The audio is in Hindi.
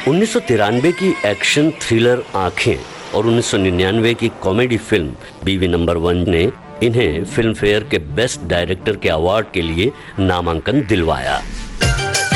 1993 की एक्शन थ्रिलर आंखें और 1999 की कॉमेडी फिल्म बीवी नंबर 1 ने इन्हें फिल्म फेयर के बेस्ट डायरेक्टर के अवार्ड के लिए नामांकन दिलवाया।